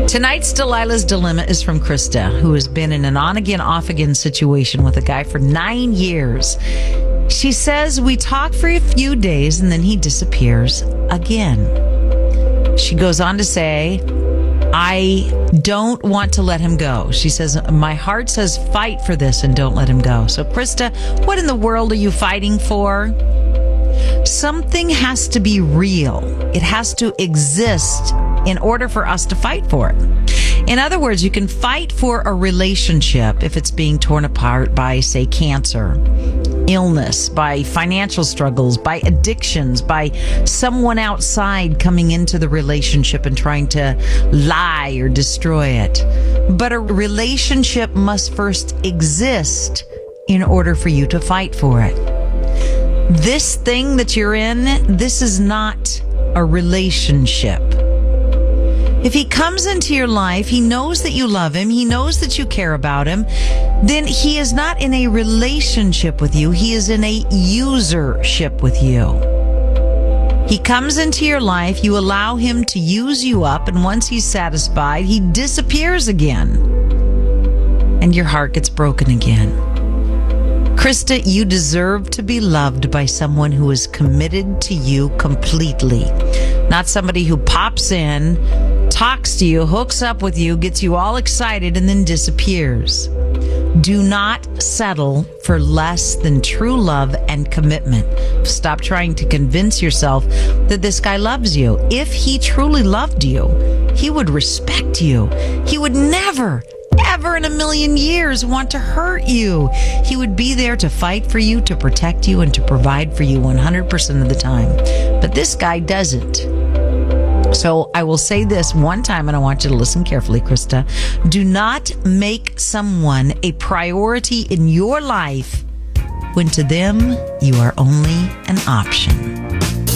Tonight's Delilah's Dilemma is from Krista, who has been in an on-again, off-again situation with a guy for 9 years. She says, we talk for a few days and then he disappears again. She goes on to say, I don't want to let him go. She says, my heart says fight for this and don't let him go. So, Krista, what in the world are you fighting for? Something has to be real. It has to exist in order for us to fight for it. In other words, you can fight for a relationship if it's being torn apart by, say, cancer, illness, by financial struggles, by addictions, by someone outside coming into the relationship and trying to lie or destroy it. But a relationship must first exist in order for you to fight for it. This thing that you're in, this is not a relationship. If he comes into your life, he knows that you love him, he knows that you care about him, then he is not in a relationship with you, he is in a usership with you. He comes into your life, you allow him to use you up, and once he's satisfied, he disappears again. And your heart gets broken again. Krista, you deserve to be loved by someone who is committed to you completely. Not somebody who pops in, talks to you, hooks up with you, gets you all excited, and then disappears. Do not settle for less than true love and commitment. Stop trying to convince yourself that this guy loves you. If he truly loved you, he would respect you. He would never, ever in a million years want to hurt you. He would be there to fight for you, to protect you, and to provide for you 100% of the time. But this guy doesn't. So I will say this one time, and I want you to listen carefully, Krista. Do not make someone a priority in your life when to them you are only an option.